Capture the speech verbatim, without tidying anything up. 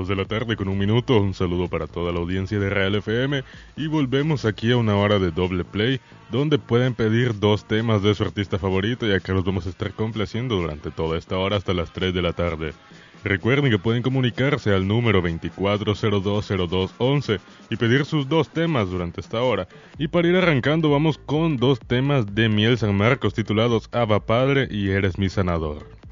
dos de la tarde con un minuto. Un saludo para toda la audiencia de Real F M y volvemos aquí a una hora de doble play donde pueden pedir dos temas de su artista favorito, ya que los vamos a estar complaciendo durante toda esta hora hasta las tres de la tarde. Recuerden que pueden comunicarse al número veinticuatro cero dos cero dos once y pedir sus dos temas durante esta hora. Y para ir arrancando vamos con dos temas de Miel San Marcos titulados Abba Padre y Eres mi Sanador.